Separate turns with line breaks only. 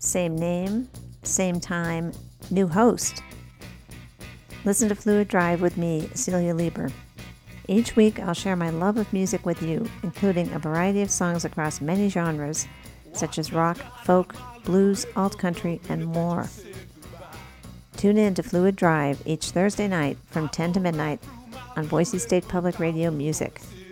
Same name, same time, new host. Listen to Fluid Drive with me, Celia Lieber. Each week, I'll share my love of music with you, including a variety of songs across many genres, such as rock, folk, blues, alt-country, and more. Tune in to Fluid Drive each Thursday night from 10 to midnight on Boise State Public Radio Music.